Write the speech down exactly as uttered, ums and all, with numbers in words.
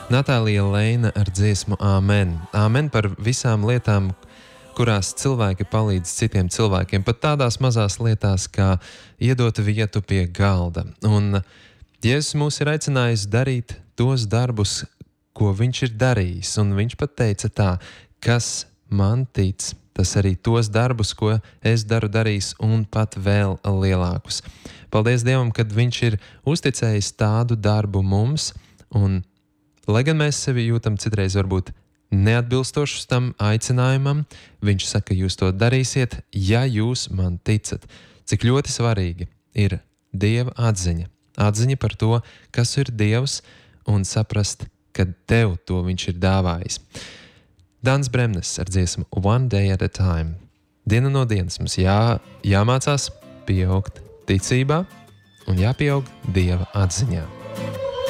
Natālija Leina ar dziesmu Āmen. Āmen par visām lietām, kurās cilvēki palīdz citiem cilvēkiem, pat tādās mazās lietās, kā iedot vietu pie galda. Un Jēzus mūs ir aicinājis darīt tos darbus, ko viņš ir darījis. Un viņš pat teica tā, kas man tic, tas arī tos darbus, ko es daru, darīs, un pat vēl lielākus. Paldies Dievam, kad viņš ir uzticējis tādu darbu mums, un lai gan mēs sevi jūtam citreiz varbūt neatbilstošus tam aicinājumam, viņš saka, jūs to darīsiet, ja jūs man ticat. Cik ļoti svarīgi ir Dieva atziņa. Atziņa par to, kas ir Dievs, un saprast, ka tev to viņš ir dāvājis. Dans Bremnes ar dziesmu One Day at a Time. Diena no dienas mums jā, jāmācās pieaugt ticībā un jāpieaug Dieva atziņā.